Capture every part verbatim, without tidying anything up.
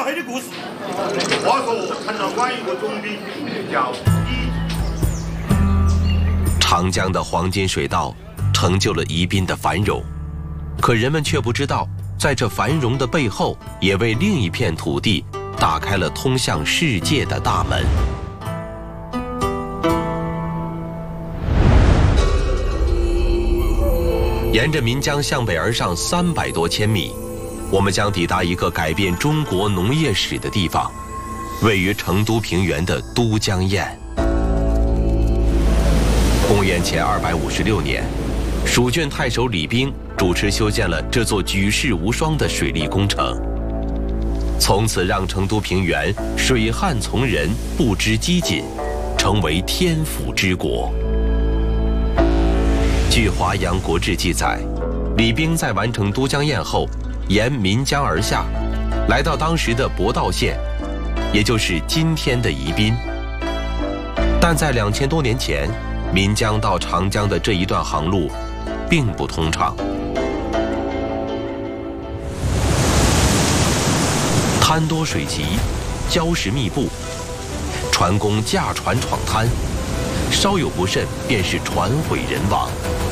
黑的故事。话说，成了管一个总兵，叫李。 长江的黄金水道成就了宜宾的繁荣，可人们却不知道，在这繁荣的背后，也为另一片土地打开了通向世界的大门。沿着岷江向北而上三百多千米，我们将抵达一个改变中国农业史的地方，位于成都平原的都江堰。公元前二百五十六年，蜀郡太守李冰主持修建了这座举世无双的水利工程，从此让成都平原水旱从人，不知饥馑，成为天府之国。据《华阳国志》记载，李冰在完成都江堰后，沿岷江而下，来到当时的博道县，也就是今天的宜宾。但在两千多年前，岷江到长江的这一段航路并不通畅，滩多水急，礁石密布，船工驾船闯滩，稍有不慎便是船毁人亡。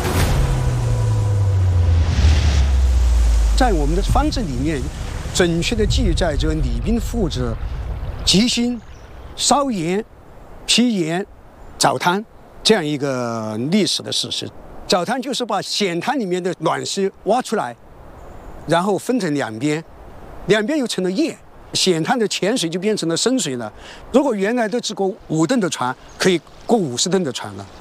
在我们的方志里面，准确地记载着李冰父子集心、烧盐、劈盐、凿滩这样一个历史的事实。凿滩就是把险滩里面的卵石挖出来，然后分成两边，两边又成了堰，险滩的浅水就变成了深水了。如果原来都只过五吨的船，可以过五十吨的船了。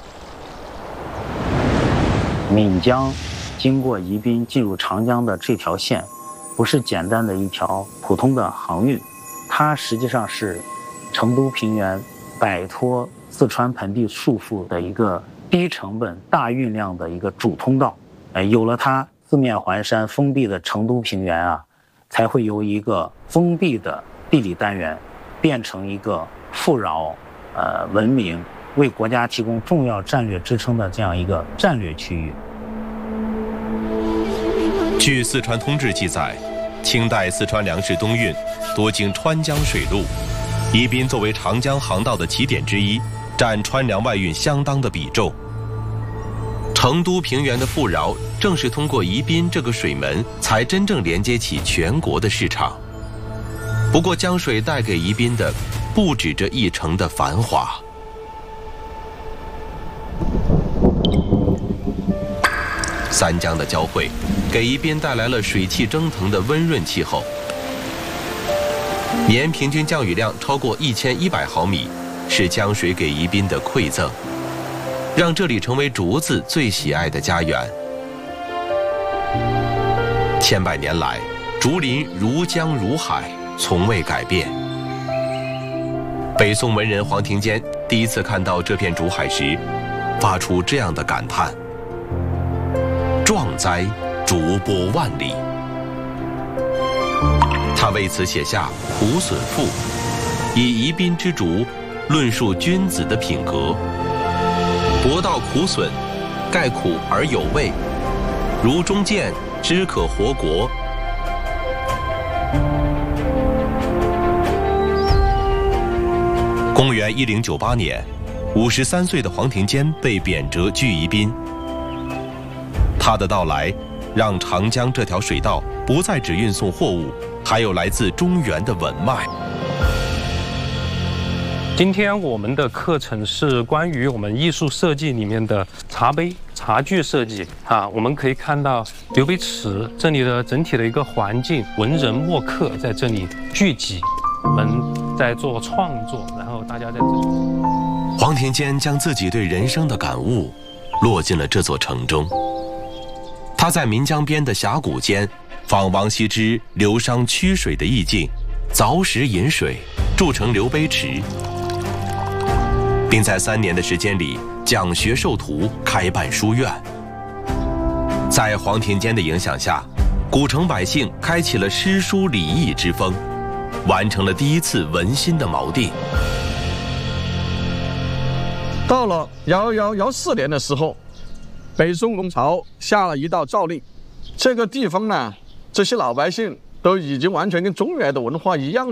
岷江经过宜宾进入长江的这条线，不是简单的一条普通的航运，它实际上是成都平原摆脱四川盆地束缚的一个低成本大运量的一个主通道。呃，有了它，四面环山封闭的成都平原啊，才会由一个封闭的地理单元变成一个富饶、呃文明、为国家提供重要战略支撑的这样一个战略区域。 据《四川通志》记载，清代四川粮食东运多经川江水路，宜宾作为长江航道的起点之一，占川粮外运相当的比重。成都平原的富饶，正是通过宜宾这个水门，才真正连接起全国的市场。不过，江水带给宜宾的，不止这一城的繁华。三江的交汇，给宜宾带来了水汽蒸腾的温润气候。年平均降雨量超过一千一百毫米，是江水给宜宾的馈赠，让这里成为竹子最喜爱的家园。千百年来，竹林如江如海，从未改变。北宋文人黄庭坚第一次看到这片竹海时，发出这样的感叹：壮哉，竹波万里。他为此写下《苦笋赋》，以宜宾之竹论述君子的品格。博道苦笋，盖苦而有味，如中见，知可活国。公元一零九八年，五十三岁的黄庭坚被贬谪居宜宾。他的到来，让长江这条水道不再只运送货物，还有来自中原的文脉。 今天我们的课程是关于我们艺术设计里面的茶杯、茶具设计啊。我们可以看到刘杯池这里的整体的一个环境，文人墨客在这里聚集，我们在做创作，然后大家在这里。 黄庭坚将自己对人生的感悟落进了这座城中。他在岷江边的峡谷间，仿王羲之流觞曲水的意境，凿石引水，铸成刘杯池，并在三年的时间里讲学授徒，开办书院。在黄庭坚的影响下，古城百姓开启了诗书礼义之风，完成了第一次文心的锚定。 到了幺幺幺四年的时候，北宋龙朝下了一道诏令，这个地方呢，这些老百姓都已经完全跟中原的文化一样。